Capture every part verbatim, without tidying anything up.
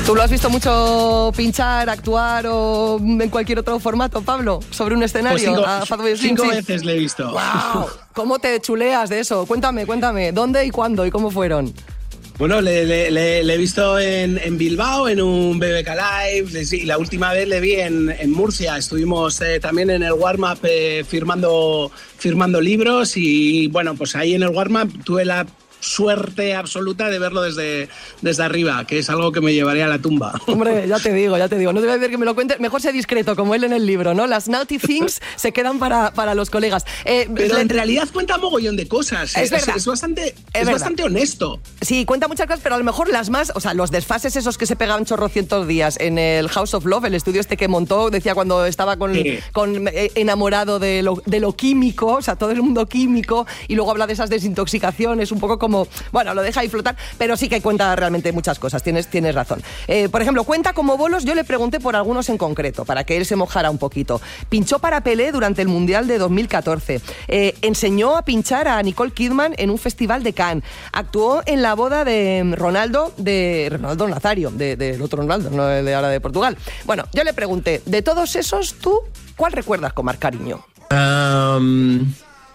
¿Tú lo has visto mucho pinchar, actuar o en cualquier otro formato, Pablo? ¿Sobre un escenario? Pues cinco, a Fatboy Slim, cinco sí. veces le he visto. ¡Wow! ¿Cómo te chuleas de eso? Cuéntame, cuéntame. ¿Dónde y cuándo y cómo fueron? Bueno, le, le, le, le he visto en, en Bilbao, en un B B K Live, y la última vez le vi en, en Murcia. Estuvimos eh, también en el warm-up eh, firmando, firmando libros y, bueno, pues ahí en el warm-up tuve la suerte absoluta de verlo desde, desde arriba, que es algo que me llevaría a la tumba. Hombre, ya te digo, ya te digo. No te voy a decir que me lo cuentes. Mejor sé discreto, como él en el libro, ¿no? Las naughty things se quedan para, para los colegas. Eh, Pero le... en realidad cuenta mogollón de cosas. Es verdad. Es, es, bastante, es, es bastante honesto. Sí, cuenta muchas cosas, pero a lo mejor las más... O sea, los desfases esos que se pegaban chorrocientos días en el House of Love, el estudio este que montó, decía cuando estaba con, sí. con eh, enamorado de lo, de lo químico, o sea, todo el mundo químico, y luego habla de esas desintoxicaciones, un poco como... Bueno, lo de deja ahí flotar, pero sí que cuenta realmente muchas cosas, tienes, tienes razón. Eh, por ejemplo, cuenta como bolos, yo le pregunté por algunos en concreto, para que él se mojara un poquito. Pinchó para Pelé durante el Mundial de dos mil catorce, eh, enseñó a pinchar a Nicole Kidman en un festival de Cannes, actuó en la boda de Ronaldo, de Ronaldo Nazario, del de, de otro Ronaldo, no el de ahora de Portugal. Bueno, yo le pregunté, de todos esos, ¿tú cuál recuerdas con más cariño? Um...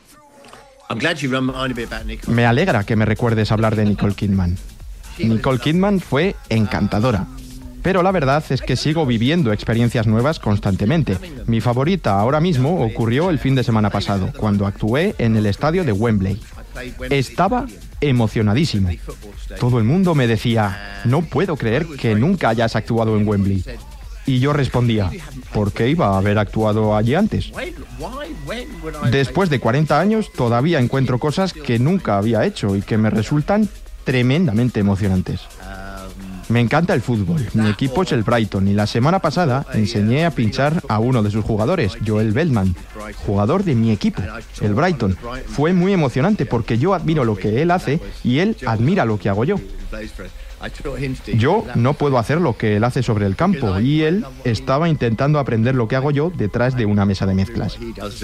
Me alegra que me recuerdes hablar de Nicole Kidman. Nicole Kidman fue encantadora. Pero la verdad es que sigo viviendo experiencias nuevas constantemente. Mi favorita ahora mismo ocurrió el fin de semana pasado, cuando actué en el estadio de Wembley. Estaba emocionadísimo. Todo el mundo me decía, no puedo creer que nunca hayas actuado en Wembley. Y yo respondía, ¿por qué iba a haber actuado allí antes? Después de cuarenta años todavía encuentro cosas que nunca había hecho y que me resultan tremendamente emocionantes. Me encanta el fútbol, mi equipo es el Brighton y la semana pasada enseñé a pinchar a uno de sus jugadores, Joel Veltman, jugador de mi equipo, el Brighton. Fue muy emocionante porque yo admiro lo que él hace y él admira lo que hago yo. Yo no puedo hacer lo que él hace sobre el campo y él estaba intentando aprender lo que hago yo detrás de una mesa de mezclas.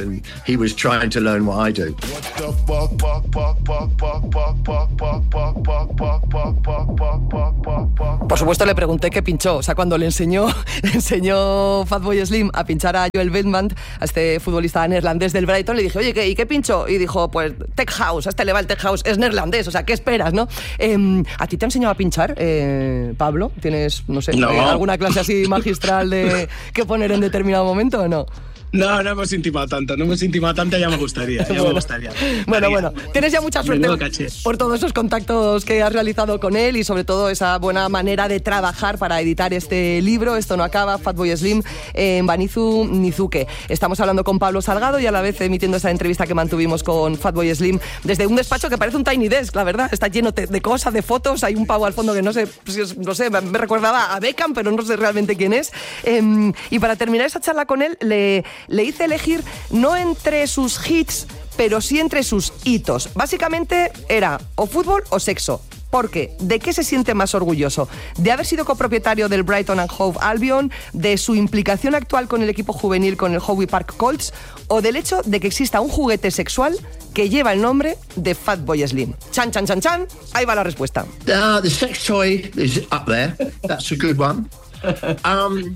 Por supuesto le pregunté qué pinchó, o sea, cuando le enseñó, le enseñó Fatboy Slim a pinchar a Joel Veltman, a este futbolista neerlandés del Brighton, le dije, oye, ¿qué, ¿y qué pinchó? Y dijo, pues Tech House, a este le va el Tech House, es neerlandés, o sea, ¿qué esperas, no? Eh, ¿A ti te ha enseñado a pinchar, eh, Pablo? ¿Tienes, no sé, no. eh, alguna clase así magistral de que poner en determinado momento o no? No, no hemos intimado tanto, no hemos intimado tanto, ya me gustaría, ya bueno, me gustaría. Bueno, bueno, tienes ya mucha suerte caché. por todos esos contactos que has realizado con él y sobre todo esa buena manera de trabajar para editar este libro, Esto no acaba, Fatboy Slim, en Banizu Nizuke. Estamos hablando con Pablo Salgado y a la vez emitiendo esta entrevista que mantuvimos con Fatboy Slim desde un despacho que parece un tiny desk, la verdad, está lleno de cosas, de fotos, hay un pavo al fondo que no sé, no sé, me recordaba a Beckham, pero no sé realmente quién es. Eh, y para terminar esa charla con él, le... le hice elegir no entre sus hits, pero sí entre sus hitos. Básicamente era o fútbol o sexo. ¿Por qué? ¿De qué se siente más orgulloso? ¿De haber sido copropietario del Brighton and Hove Albion? ¿De su implicación actual con el equipo juvenil con el Howe Park Colts? ¿O del hecho de que exista un juguete sexual que lleva el nombre de Fatboy Slim? Chan, chan, chan, chan. Ahí va la respuesta. Uh, the sex toy is up there. That's a good one. Um...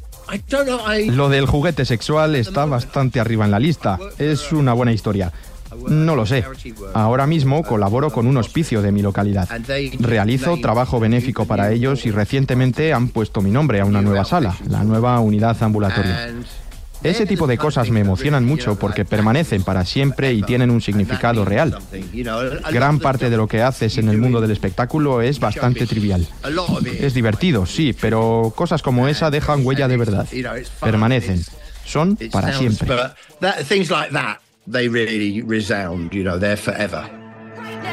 Lo del juguete sexual está bastante arriba en la lista. Es una buena historia. No lo sé. Ahora mismo colaboro con un hospicio de mi localidad. Realizo trabajo benéfico para ellos y recientemente han puesto mi nombre a una nueva sala, la nueva unidad ambulatoria. Ese tipo de cosas me emocionan mucho porque permanecen para siempre y tienen un significado real. Gran parte de lo que haces en el mundo del espectáculo es bastante trivial. Es divertido, sí, pero cosas como esa dejan huella de verdad. Permanecen. Son para siempre. Things like that, they really resound, you know, they're forever.